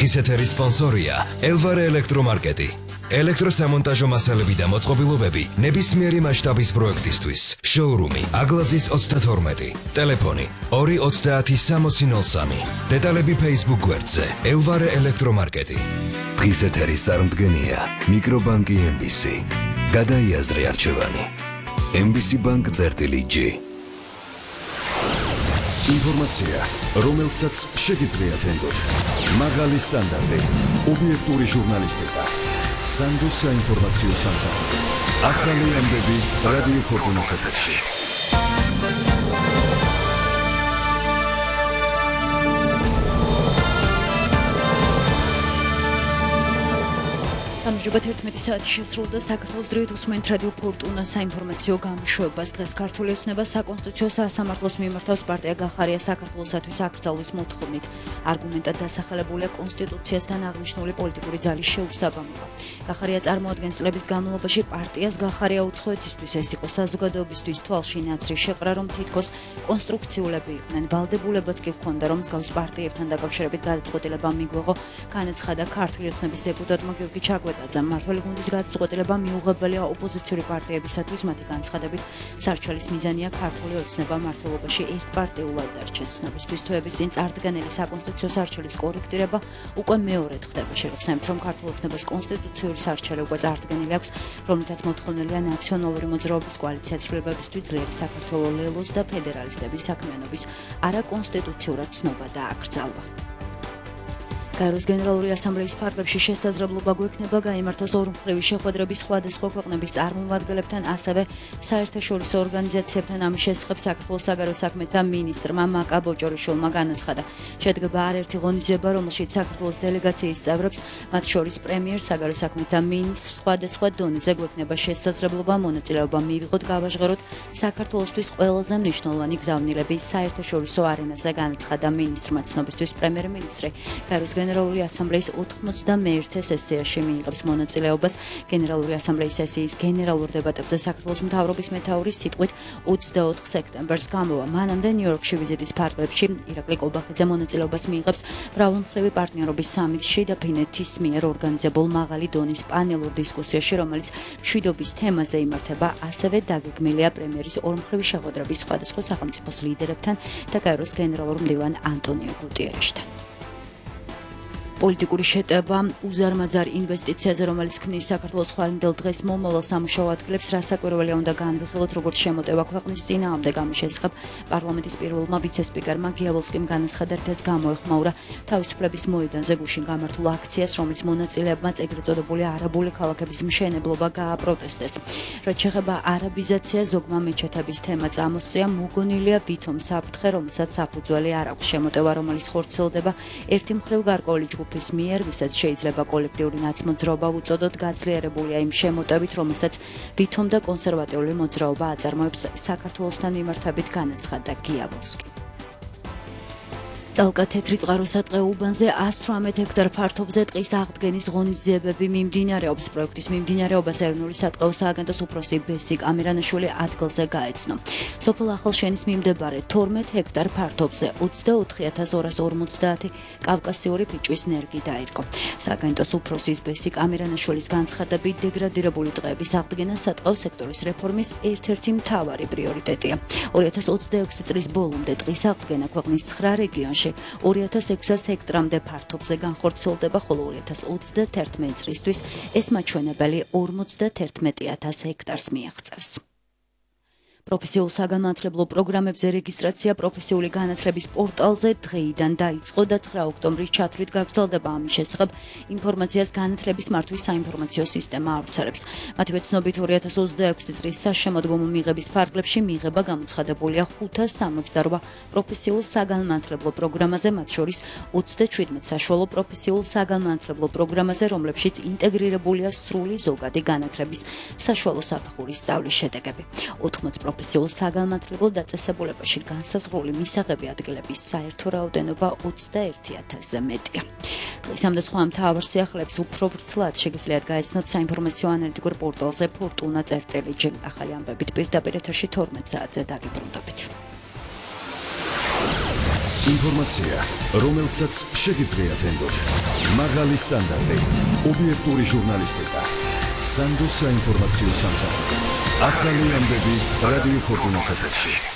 დღის ეთერის სპონსორია ელვარე ელექტრომარკეტი. ელექტროსამონტაჟო მასალები და მოწყობილობები ნებისმიერი მასშტაბის პროექტისთვის. შოურუმი აგლაძის 32. ტელეფონი 2306003. დეტალები Facebook გვერდზე ელვარე ელექტრომარკეტი. დღის ეთერის წარმდგენია მიკრობანკი MBC. გადაიაზრე არჩევანი. MBC Bank წერტილი-G. ინფორმაცია, რომელსაც შეგიძლიათ ენდოთ. მაღალი სტანდარტი, ობიექტური ჟურნალისტიკა. სანდო საინფორმაციო სამსახური. ახალი ამბები რადიო ფორტუნას ეთერში. ამჟამად 11 საათი შესრულდა საქართველოს დროით უსმენთ რადიო ფორტუნა საინფორმაციო გამოშვებას. დღეს ქართული ოცნება საკონსტიტუციო სასამართლოს მიმართავს პარტია გახარია საქართველოსათვის აკრძალვის მოთხოვნით. არგუმენტად დასახელებულია კონსტიტუციასთან აღნიშნული პოლიტიკური ძალის შეუსაბამობა. გახარია წარმოადგენს წლების განმავლობაში პარტიას გახარია უცხოეთისთვის, ეს იყო საზოგადოებისთვის თვალში ნაცრი შეყრა, რომ თითქოს კონსტრუქციულები იყვნენ. ვალდებულებაც კი ჰქონდა, რომ მსგავს პარტიებთან დაკავშირებით გადაწყვეტილება მიგვეღო. განაცხადა ქართული ოცნების დეპუტატმა გიორგი ჩაკვეტაძე. მმართველი გუნდის გადაწყვეტილება მიუღებელია ოპოზიციური პარტიებისათვის. მათი განცხადებით, სარჩელის მიზანია ქართული ოცნება მმართველობაში ერთპარტიულად დარჩეს. ცნობისთვის თვეების წინ წარდგენილი საკონსტიტუციო სარჩელის კორექტირება უკვე მეორედ ხდება. შევახსენებთ, რომ ქართული ოცნებას კონსტიტუციური სარჩელი უკვე წარდგენილი აქვს, რომლითაც მოთხოვნილია ნაციონალური მოძრაობის კოალიცია ცვლილებებისთვის ძლიერი საქართველოს ლელოს და ფედერალისტების საქმიანობის არაკონსტიტუციურად ცნობა და აკრძალვა. გაეროს გენერალური ასამბლეის ფარგლებში შესაძლებლობა გვექნება გაიმართოს ორმხრივი შეხვედრების სხვადასხვა ქვეყნების წარმომადგენლებთან, ასევე საერთაშორისო ორგანიზაციებთან. ამის შესახებ საქართველოს საგარეო საქმეთა მინისტრმა მაკა ბოჭორიშვილმა განაცხადა. შედგება არაერთი ღონისძიება, რომელშიც საქართველოს დელეგაციის წევრებს, მათ შორის პრემიერს, საგარეო საქმეთა მინისტრს სხვადასხვა დონეზე გვექნება შესაძლებლობა მონაწილეობა მივიღოთ, გავაჟღეროთ საქართველოსთვის ყველაზე მნიშვნელოვანი გზავნილები საერთაშორისო არენაზე, განაცხადა მინისტრმა. ცნობისთვის პრემიერ-მინისტრი გაეროს გენერალური ასამბლეის 91 სესიაში მიიღებს მონაწილეობას. გენერალური ასამბლეის სესიის გენერალურ დებატებზე საქართველოს მთავრობის მეთაურის სიტყვით 24 სექტემბერს გამოვა. მანამდე ნიუ-იორკში ვიზიტის ფარგლებში ირაკლი კობახიძე მონაწილეობას მიიღებს მრავალმხრივი პარტნიორობის სამიტში და ფინეთის მიერ ორგანიზებულ მაღალი დონის პანელურ დისკუსიაში, რომელიც მშვიდობის თემაზე იმართება. ასევე დაგეგმილია პრემიერის ორმხრივი შეხვედრების სხვადასხვა სახელმწიფოს ლიდერებთან და გაეროს გენერალურ მდივან ანტონიო გუტიერეშთან. პოლიტიკური შეტევა უზარმაზარ ინვესტიციაზე, რომელიც ქმნის საქართველოს ხვალინდელ დღეს მომავალ სამუშაო ადგილებს, რასაკვირველია უნდა განვიხილოთ, როგორც შემოტევა ქვეყნის წინააღმდეგ. ამის შესახებ პარლამენტის პირველმა ვიცე-სპიკერმა გიაბოლსკიმ განაცხადა, რითაც გამოეხმაურა თავისუფლების მოედანზე გუშინ გამართულ აქციას, რომლის მონაწილეებმა ეგრეთ წოდებული არაბული ქალაქების მშენებლობა გააპროტესტეს. რაც შეეხება არაბიზაციას, ზოგმა მეჩეთების თემა წამოსწია. მოგონილია ვითომ საფრთხე, რომელსაც საფუძველი არ აქვს. შემოტევა, რომელიც ხორციელდება ერთი მხრივ გარკვეული ჯგუფის მიერ, ვისაც შეიძლება კოლექტიური ნაცმოძრაობა უწოდოთ, გაძლიერებულია იმ შემოტევით, რომელსაც ვითომ და კონსერვატიული მოძრაობა აწარმოებს საქართველოსთან მიმართებით, განაცხადა გიაბოლსკი. წალკა თეთრი წყარო სატყეო უბანზე 118 ჰექტარ ფართობზე ტყის აღდგენის ღონისძიებები მიმდინარეობს. პროექტის მიმდინარეობას ეროვნული სატყეო სააგენტოს უფროსი ბესიკ ამირანაშვილი ადგილზე გაეცნო. სოფელ ახალშენის მიმდებარე 12 ჰექტარ ფართობზე 24250 კავკასიური ფიჭვის ნერგი დაირგო. სააგენტოს უფროსის ბესიკ ამირანაშვილის განცხადებით, დეგრადირებული ტყეების აღდგენა სატყეო სექტორის რეფორმის ერთ-ერთი მთავარი პრიორიტეტია. 2026 წლის ბოლომდე ტყის აღდგენა ქვეყნის 9 რეგიონში 2600 ჰექტრამდე ფართობზე განხორციელდება, ხოლო 2031 წლისთვის ეს მაჩვენებელი 51000 ჰექტარს მიაღწევს. პროფესიულ საგანმანათლებლო პროგრამებზე რეგისტრაცია პროფესიული განათლების პორტალზე დღეიდან დაიწყო და 9 ოქტომბრის ჩათვლით გაგრძელდება. ამის შესახებ ინფორმაციას განათლების მართვის საინფორმაციო სისტემა ავრცელებს. მათივე ცნობით 2026 წლის საშემოდგომო მიღების ფარგლებში მიღება გამოცხადებულია 568 პროფესიულ საგანმანათლებლო პროგრამაზე, მათ შორის 37 საშუალო პროფესიულ საგანმანათლებლო პროგრამაზე, რომლებშიც ინტეგრირებულია სრული ზოგადი განათლების საშუალო საფეხურის სწავლის შედეგები. 14 პროფესიულ საგანმანათლებლო დაწესებულებაში განსაზღვრული მისაღები ადგილების საერთო რაოდენობა 21000-ზე მეტია. დღეს ამ და სხვა მთავარ სიახლეებს უფრო ვრცლად შეგიძლიათ გაეცნოთ საინფორმაციო ანალიტიკურ პორტალზე fortuna.gr. ახალი ამბებით პირდაპირ ეთერში 12 საათზე დაგიბრუნდებით. ინფორმაცია, რომელსაც შეგიძლიათ ენდოთ. მაღალი სტანდარტი, ობიექტური ჟურნალისტიკა. სანდოს საინფორმაციო სამსახური. ახალი ამბები რადიო ფორტუნას ეთერში.